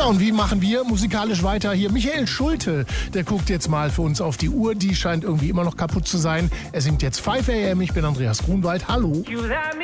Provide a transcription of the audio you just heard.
Tja, und wie machen wir musikalisch weiter? Hier Michael Schulte, der guckt jetzt mal für uns auf die Uhr. Die scheint irgendwie immer noch kaputt zu sein. Er singt jetzt 5 AM. Ich bin Andreas Grunwald. Hallo.